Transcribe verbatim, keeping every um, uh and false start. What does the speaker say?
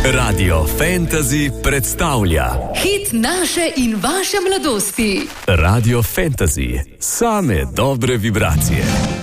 Radio Fantasy predstavlja hit naše in vaše mladosti. Radio Fantasy, same dobre vibracije.